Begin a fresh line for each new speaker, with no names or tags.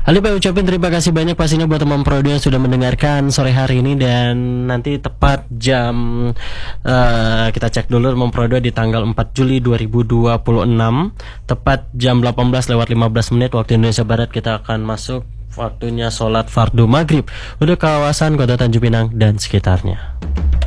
Alip ucapin terima kasih banyak pastinya buat teman Prodi yang sudah mendengarkan sore hari ini. Dan nanti tepat jam kita cek dulu teman Prodi di tanggal 4 Juli 2026, tepat jam 18:15 waktu Indonesia Barat, kita akan masuk waktunya sholat fardu maghrib untuk kawasan Kota Tanjung Pinang dan sekitarnya.